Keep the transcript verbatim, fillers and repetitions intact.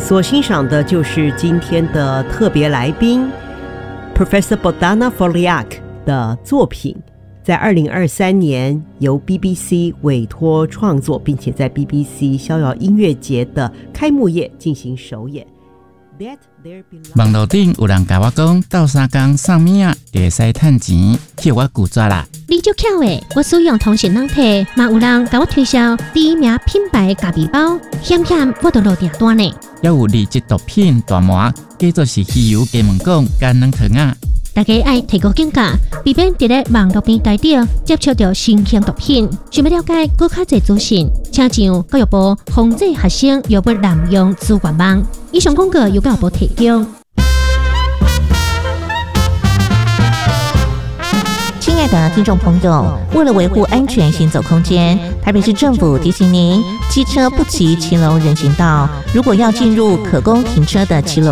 所欣赏的就是今天的特别来宾 Professor Bogdana Foliak 的作品，在二零二三年由 B B C 委托创作，并且在 B B C 逍遥音乐节的开幕夜进行首演。 网络顶有人甲我讲，斗三工送物啊，就会使趁钱，叫我拒绝啦。 你足巧诶！我使用通讯软体，嘛有人甲我推销第一名品牌咖啡包，险险我都落订单呢。 还有二级毒品大麻，叫做是汽油鸡毛讲干软糖啊。 大家爱提高警觉，避免伫咧网络平台顶接触到新型毒品。想要了解更较侪资讯，请上教育部防治学生药物滥用资源网。以上广告由教育部提供。 亲爱的听众朋友，为了维护安全行走空间，台北市政府提醒您：机车不骑骑楼人行道，如果要进入可供停车的骑楼